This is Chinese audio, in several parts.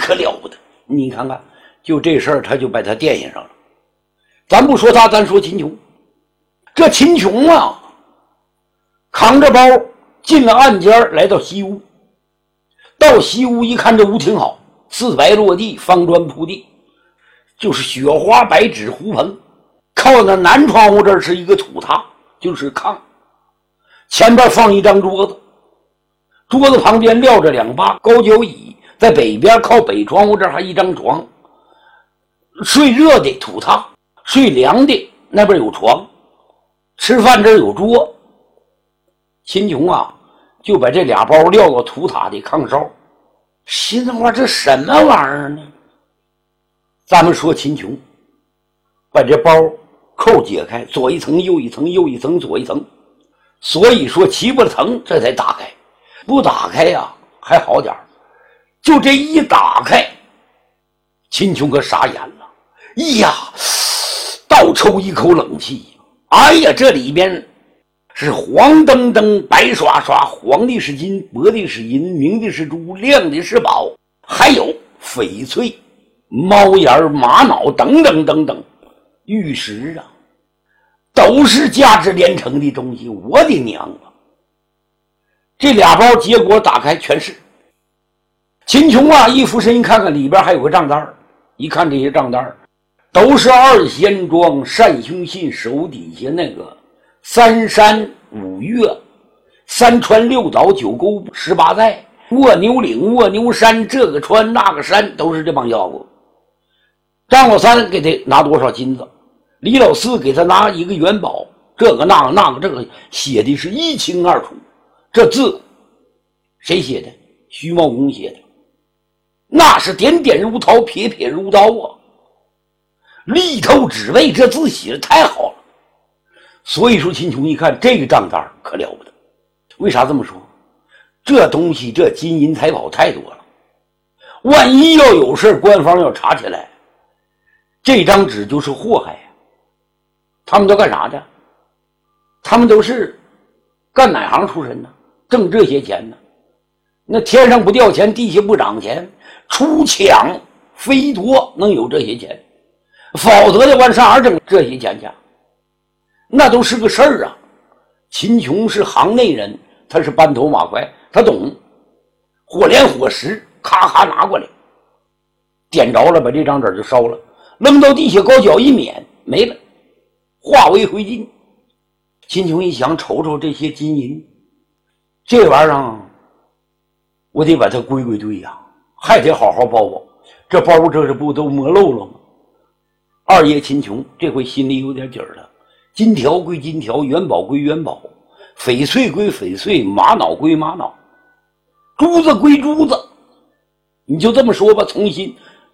可了不得。你看看，就这事儿他就把他惦记上了。咱不说他，咱说秦琼。这秦琼啊，扛着包进了暗间，来到西屋。到西屋一看，这屋挺好，四白落地，方砖铺地，就是雪花白纸胡棚。靠那南窗户这儿是一个土榻，就是炕，前边放一张桌子，桌子旁边撂着2把高脚椅，在北边靠北窗户这儿还一张床。睡热的土榻，睡凉的那边有床，吃饭这儿有桌。秦琼啊，就把这2包撂到土榻的炕梢，心话这什么玩意儿呢？咱们说秦琼把这包扣解开，左一层右一层，右一层左一层，所以说齐不疼，这才打开。不打开呀还好点，就这一打开，秦琼可傻眼了。哎呀，倒抽一口冷气。哎呀，这里边是黄澄澄白刷刷，黄的是金，白的是银，明的是珠，亮的是宝，还有翡翠、猫眼、玛瑙等等等等玉石啊，都是价值连城的东西。我的娘啊！这2包结果打开全是。秦琼啊，一俯身一看看，里边还有个账单，一看这些账单都是2仙庄单兄信手底下那个3山5岳、3川6岛9沟18寨、卧牛岭、卧牛山，这个川那个山，都是这帮妖怪。张老三给他拿多少金子，李老四给他拿一个元宝，这个那个那个，这个写的是一清二楚。这字谁写的？徐茂公写的，那是点点如桃，撇撇如刀啊，力透纸背，这字写的太好了。所以说秦琼一看这个账单可了不得。为啥这么说？这东西这金银财宝太多了，万一要有事官方要查起来，这张纸就是祸害呀。他们都干啥的？他们都是干哪行出身呢？挣这些钱呢？那天上不掉钱，地下不长钱，出抢飞夺能有这些钱，否则的往上哪挣这些钱去？那都是个事儿啊。秦琼是行内人，他是班头马快，他懂。火莲火石咔咔拿过来，点着了，把这张纸就烧了，扔到地下，高脚一撵，没了，化为灰烬。秦琼一想，瞅瞅这些金银，这玩意儿啊，我得把它归归队呀，还得好好包包。这包这不都磨漏了吗？二爷秦琼这回心里有点底儿了。金条归金条，元宝归元宝，翡翠归翡翠，玛瑙归玛瑙，珠子归珠子。你就这么说吧，重新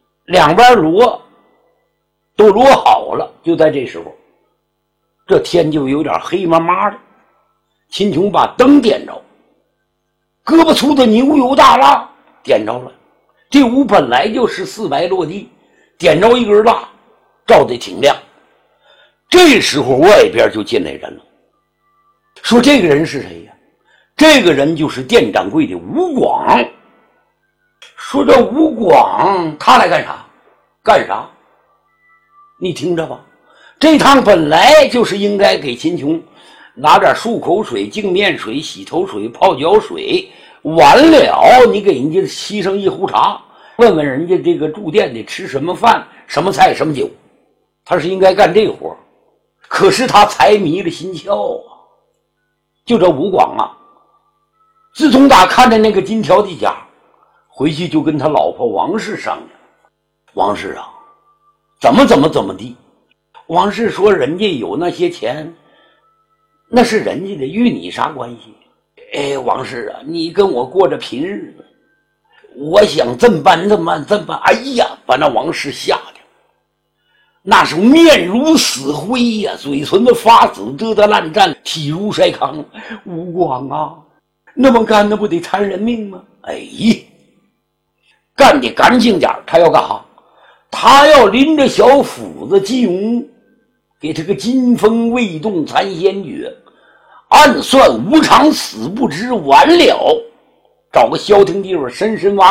2边摞都摞好了。就在这时候，这天就有点黑麻麻的。秦琼把灯点着，胳膊粗的牛油大蜡点着了。这屋本来就是4白落地，点着一根蜡，照得挺亮。这时候外边就进来人了，说这个人是谁呀？这个人就是店掌柜的吴广。说这吴广他来干啥？干啥？你听着吧，这趟本来就是应该给秦琼拿点漱口水、净面水、洗头水、泡脚水，完了你给人家沏上一壶茶，问问人家这个住店的吃什么饭、什么菜、什么酒，他是应该干这活。可是他财迷了心窍啊！就这吴广啊，自从打看着那个金条的家，回去就跟他老婆王氏商量。王氏啊，怎么地？王氏说人家有那些钱，那是人家的，与你啥关系？哎，王氏啊，你跟我过着贫日子，我想这么办。哎呀，把那王氏吓的那是面如死灰呀，嘴唇子发紫，嘚嘚烂战，体如筛糠。吴广啊，那么干那不得贪人命吗？哎，干得干净点，他要干啥？他要拎着小斧子进屋，给他个金风未动残先觉，暗算无常死不知，完了找个消停地方深深挖